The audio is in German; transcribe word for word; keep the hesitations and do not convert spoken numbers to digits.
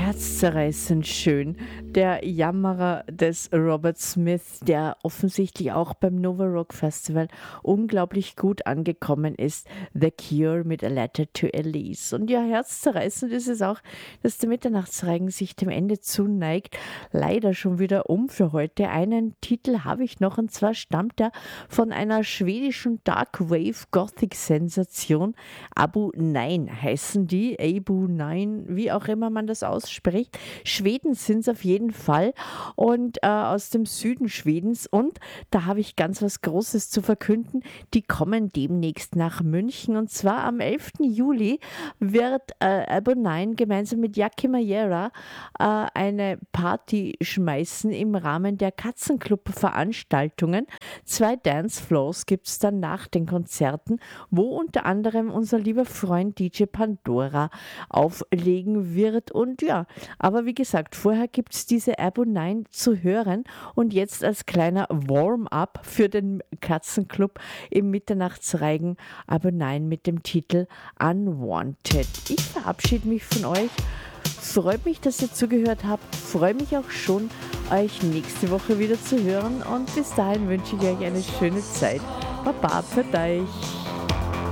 herzzerreißend schön. Der Jammerer des Robert Smith, der offensichtlich auch beim Nova Rock Festival unglaublich gut angekommen ist. The Cure mit A Letter to Elise. Und ja, herzzerreißend ist es auch, dass der Mitternachtsreigen sich dem Ende zuneigt. Leider schon wieder um für heute. Einen Titel habe ich noch, und zwar stammt er von einer schwedischen Dark Wave Gothic Sensation. Abu Nein heißen die. Abu Nein, wie auch immer man das ausspricht. Schweden sind es auf jeden Fall, und äh, aus dem Süden Schwedens, und da habe ich ganz was Großes zu verkünden. Die kommen demnächst nach München, und zwar am elften Juli wird äh, Abu Nein gemeinsam mit Jaki Majera äh, eine Party schmeißen im Rahmen der Katzenclub-Veranstaltungen. Zwei Dancefloors gibt es dann nach den Konzerten, wo unter anderem unser lieber Freund D J Pandora auflegen wird. Und ja, aber wie gesagt, vorher gibt es diese Abu Nein zu hören, und jetzt als kleiner Warm-up für den Katzenclub im Mitternachtsreigen Abu Nein mit dem Titel Unwanted. Ich verabschiede mich von euch. Freut mich, dass ihr zugehört habt. Freue mich auch schon, euch nächste Woche wieder zu hören, und bis dahin wünsche ich euch eine schöne Zeit. Baba für euch.